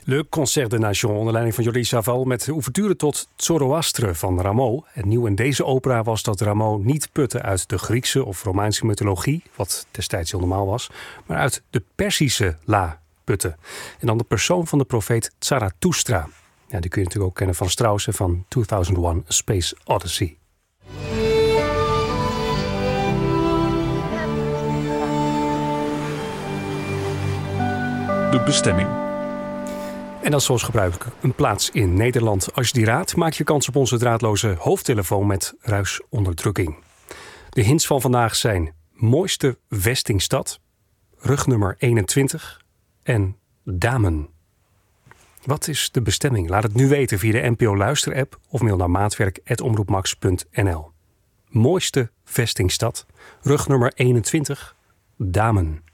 Le Concert de Nation onder leiding van Jordi Savall met de ouverture tot Zoroastre van Rameau. Het nieuw in deze opera was dat Rameau niet putte uit de Griekse of Romeinse mythologie, wat destijds heel normaal was, maar uit de Perzische La putte. En dan de persoon van de profeet Zarathustra. Ja, die kun je natuurlijk ook kennen van Strauss en van 2001 A Space Odyssey. De bestemming. En dat is zoals gebruikelijk een plaats in Nederland. Als je die raadt, maak je kans op onze draadloze hoofdtelefoon met ruisonderdrukking. De hints van vandaag zijn mooiste vestingstad, rugnummer 21 en Damen. Wat is de bestemming? Laat het nu weten via de NPO Luister-app of mail naar maatwerk@omroepmax.nl. Mooiste vestingstad, rugnummer 21, Damen.